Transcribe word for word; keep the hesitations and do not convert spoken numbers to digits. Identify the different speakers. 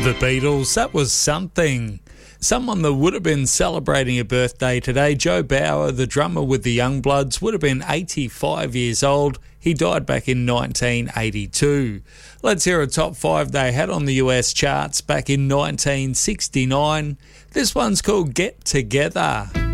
Speaker 1: The Beatles, that was something. Someone that would have been celebrating a birthday today, Joe Bauer, the drummer with the Youngbloods, would have been eighty-five years old. He died back in nineteen eighty-two. Let's hear a top five they had on the U S charts back in nineteen sixty-nine. This one's called Get Together.